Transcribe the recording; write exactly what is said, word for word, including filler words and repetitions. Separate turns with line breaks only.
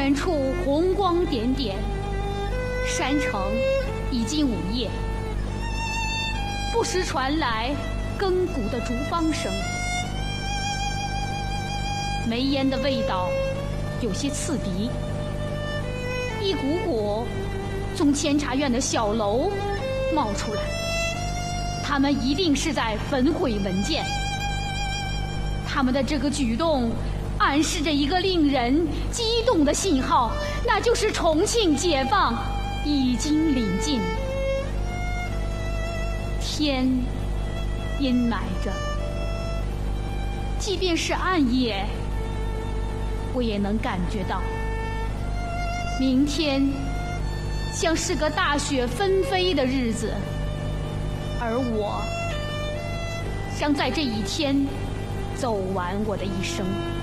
远处红光点点，山城已经午夜，不时传来亘古的竹梆声，煤烟的味道有些刺鼻。一股股从监察院的小楼冒出来，他们一定是在焚毁文件。他们的这个举动暗示着一个令人激动的信号，那就是重庆解放已经临近。天阴霾着，即便是暗夜，我也能感觉到明天像是个大雪纷飞的日子，而我将在这一天走完我的一生。